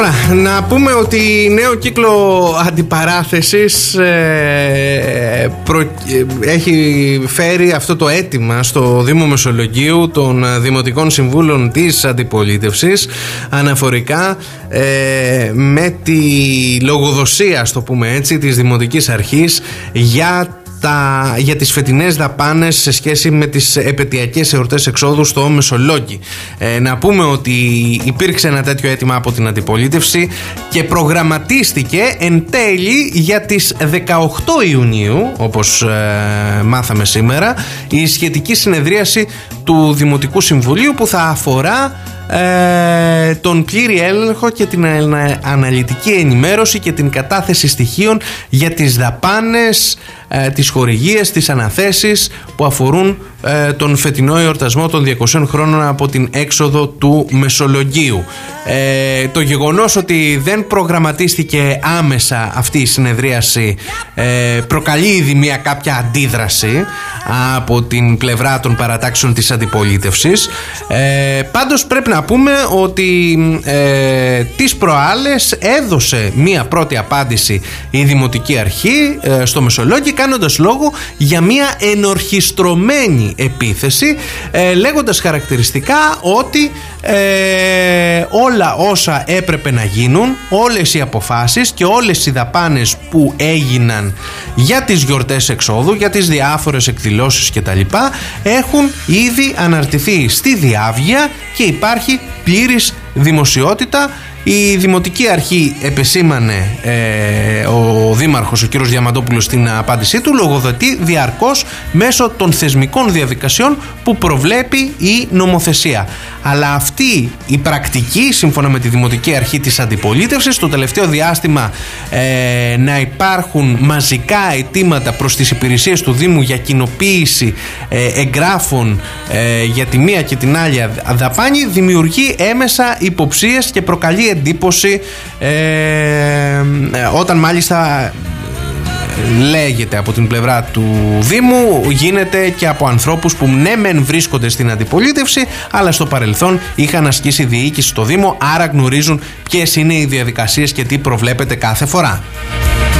Να πούμε ότι νέο κύκλο αντιπαράθεσης έχει φέρει αυτό το αίτημα στο Δήμο Μεσολογγίου των Δημοτικών Συμβούλων της Αντιπολίτευσης αναφορικά με τη λογοδοσία, στο πούμε έτσι, της Δημοτικής Αρχής για τις φετινές δαπάνες σε σχέση με τις επετειακές εορτές εξόδου στο Μεσολόγγι. Να πούμε ότι υπήρξε ένα τέτοιο αίτημα από την Αντιπολίτευση και προγραμματίστηκε εν τέλει για τις 18 Ιουνίου, όπως μάθαμε σήμερα, η σχετική συνεδρίαση του Δημοτικού Συμβουλίου που θα αφορά τον πλήρη έλεγχο και την αναλυτική ενημέρωση και την κατάθεση στοιχείων για τις δαπάνες, τις χορηγίες, τις αναθέσεις που αφορούν τον φετινό εορτασμό των 200 χρόνων από την έξοδο του Μεσολογγίου. Το γεγονός ότι δεν προγραμματίστηκε άμεσα αυτή η συνεδρίαση προκαλεί ήδη μια κάποια αντίδραση από την πλευρά των παρατάξεων της Αντιπολίτευσης. Πάντως πρέπει να πούμε ότι τις προάλλες έδωσε μια πρώτη απάντηση η Δημοτική Αρχή στο Μεσολόγγι, κάνοντας λόγο για μια ενορχιστρωμένη επίθεση, λέγοντας χαρακτηριστικά ότι όλα όσα έπρεπε να γίνουν, όλες οι αποφάσεις και όλες οι δαπάνες που έγιναν για τις γιορτές εξόδου, για τις διάφορες εκδηλώσεις κτλ, έχουν ήδη αναρτηθεί στη διάβγεια και υπάρχει πλήρης δημοσιότητα. Η Δημοτική Αρχή, επεσήμανε ο Δήμαρχος, ο κ. Διαμαντόπουλος, στην απάντησή του, λογοδοτεί διαρκώς μέσω των θεσμικών διαδικασιών που προβλέπει η νομοθεσία. Αλλά αυτή η πρακτική, σύμφωνα με τη Δημοτική Αρχή της Αντιπολίτευσης, το τελευταίο διάστημα να υπάρχουν μαζικά αιτήματα προς τις υπηρεσίες του Δήμου για κοινοποίηση εγγράφων για τη μία και την άλλη δαπάνη, δημιουργεί έμεσα υποψίες και προκαλεί εντύπωση, όταν μάλιστα λέγεται από την πλευρά του Δήμου, γίνεται και από ανθρώπους που ναι μεν βρίσκονται στην Αντιπολίτευση, αλλά στο παρελθόν είχαν ασκήσει διοίκηση στο Δήμο, άρα γνωρίζουν ποιες είναι οι διαδικασίες και τι προβλέπεται κάθε φορά.